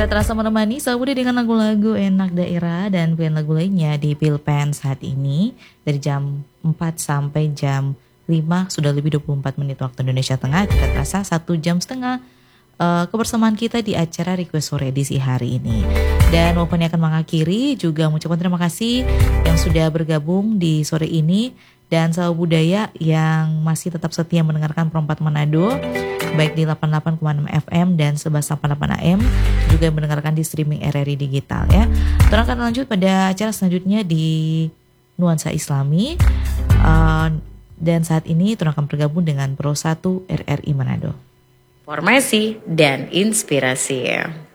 tidak terasa menemani Sabude dengan lagu-lagu enak daerah dan pilihan lagu lainnya di Pilpen saat ini dari jam 4 sampai jam 5 sudah lebih 24 menit waktu Indonesia Tengah. Tidak terasa 1 jam setengah kebersamaan kita di acara Request Sore edisi hari ini. Dan walaupun akan mengakhiri juga mengucapkan terima kasih yang sudah bergabung di sore ini dan sahabat budaya yang masih tetap setia mendengarkan Perempat Manado baik di 88,6 FM dan 1188 AM, juga mendengarkan di streaming RRI Digital ya. Kita akan lanjut pada acara selanjutnya di Nuansa Islami dan saat ini kita akan bergabung dengan Pro 1 RRI Manado. Informasi dan inspirasi.